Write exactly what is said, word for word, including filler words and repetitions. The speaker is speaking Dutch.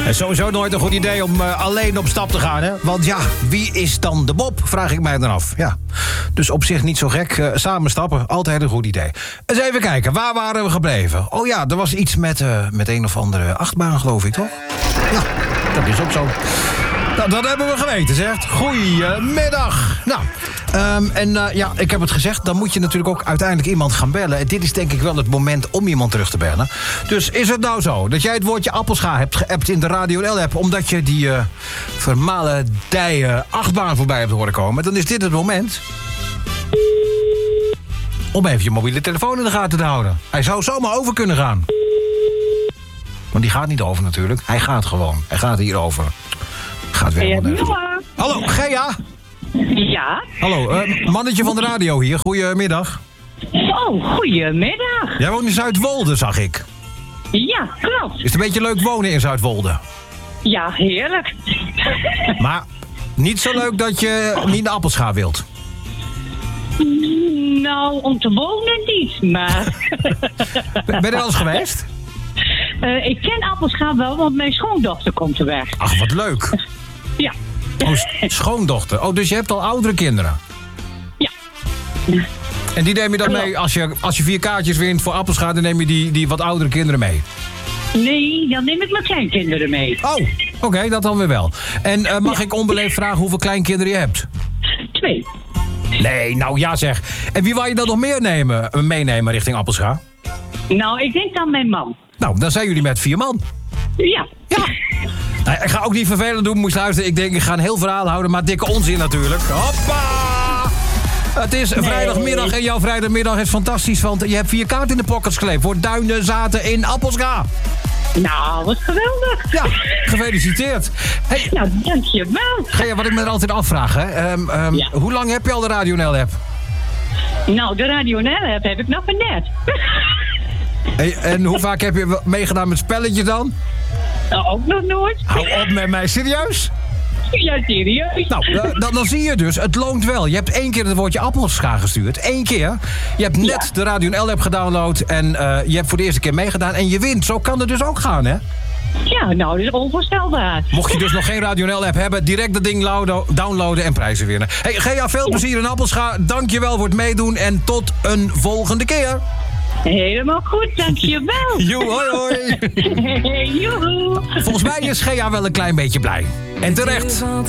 Het is sowieso nooit een goed idee om uh, alleen op stap te gaan, hè? Want ja, wie is dan de Bob, vraag ik mij dan af. Ja. Dus op zich niet zo gek. Uh, samen stappen, altijd een goed idee. Eens even kijken, waar waren we gebleven? Oh ja, er was iets met, uh, met een of andere achtbaan, geloof ik, toch? Ja, dat is ook zo. Nou, dat hebben we geweten, zeg. Goedemiddag. Nou, um, en uh, ja, ik heb het gezegd, dan moet je natuurlijk ook uiteindelijk iemand gaan bellen. En dit is denk ik wel het moment om iemand terug te bellen. Dus is het nou zo dat jij het woordje appelscha hebt geappt in de Radio L-app... omdat je die uh, vermalendije achtbaan voorbij hebt horen komen... dan is dit het moment om even je mobiele telefoon in de gaten te houden. Hij zou zomaar over kunnen gaan. Maar die gaat niet over natuurlijk. Hij gaat gewoon. Hij gaat hierover. Gaat weer Hey, nergens. Hallo, Gea. Ja? Hallo, uh, mannetje van de radio hier. Goedemiddag. Oh, goedemiddag. Jij woont in Zuidwolde, zag ik. Ja, klopt. Is het een beetje leuk wonen in Zuidwolde? Ja, heerlijk. Maar niet zo leuk dat je niet de appelscha wilt. Nou, om te wonen niet, maar... Ben je er al eens geweest? Uh, ik ken Appelscha wel, want mijn schoondochter komt er weg. Ach, wat leuk. Ja. Oh, schoondochter. Oh, dus je hebt al oudere kinderen? Ja. En die neem je dan mee, als je, als je vier kaartjes wint voor Appelscha... dan neem je die, die wat oudere kinderen mee? Nee, dan neem ik mijn kleinkinderen mee. Oh, oké, okay, dat dan weer wel. En uh, mag ja. ik onbeleefd vragen hoeveel kleinkinderen je hebt? Twee. Nee, nou ja zeg. En wie wou je dan nog meer nemen, meenemen richting Appelscha? Nou, ik denk dan mijn man. Nou, dan zijn jullie met vier man. Ja. Ja. Nou, ik ga ook niet vervelend doen, moest luisteren. Ik denk, ik ga een heel verhaal houden, maar dikke onzin natuurlijk. Hoppa! Het is nee. vrijdagmiddag en jouw vrijdagmiddag is fantastisch, want je hebt vier kaarten in de pockets gekleed voor Duinen Zaten in Appelscha. Nou, wat geweldig. Ja, gefeliciteerd. Hey, nou, dankjewel. Gea, wat ik me er altijd afvraag, hè. Um, um, ja. Hoe lang heb je al de Radio L-app? Nou, de Radio L-app heb ik nog maar net. Hey, en hoe vaak heb je meegedaan met spelletjes dan? Nou, ook nog nooit. Hou op met mij, serieus? Ja, serieus. Nou, uh, dan, dan zie je dus, het loont wel. Je hebt één keer het woordje appelscha gestuurd. Eén keer. Je hebt net ja. de Radio L-app gedownload en uh, je hebt voor de eerste keer meegedaan en je wint. Zo kan het dus ook gaan, hè? Ja, nou, dat is onvoorstelbaar. Mocht je dus nog geen Radio L-app hebben, direct dat ding downloaden en prijzen winnen. Hey, Gea, veel plezier in Appelscha. Dank je wel voor het meedoen en tot een volgende keer. Helemaal goed, dankjewel. Joe, hoi, hoi. Hey, joehoe. Volgens mij is Gea wel een klein beetje blij. En terecht.